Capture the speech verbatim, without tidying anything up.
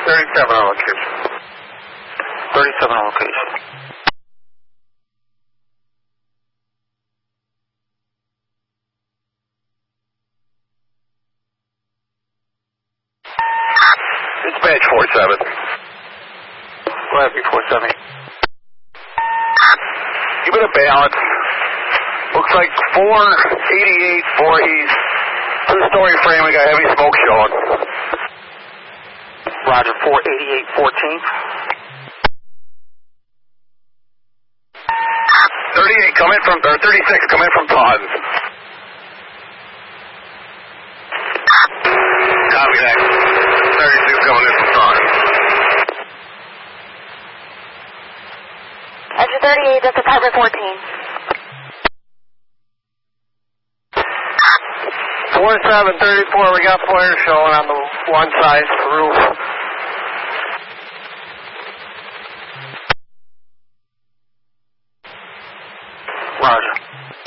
thirty-seven on location. thirty-seven on location. Dispatch four seven. Go ahead, B four seven. Give it a balance. Looks like four eighty-eight, four east. Two-story frame, we got heavy smoke showing. Roger, four eighty-eight, fourteenth. thirty-eight, come in from, or thirty-six, come in from Taunton. Copy that. thirty-six coming in from Taunton. Engine thirty-eight, that's apartment fourteen. four seven thirty-four, we got flares showing on the one side of the roof. Roger.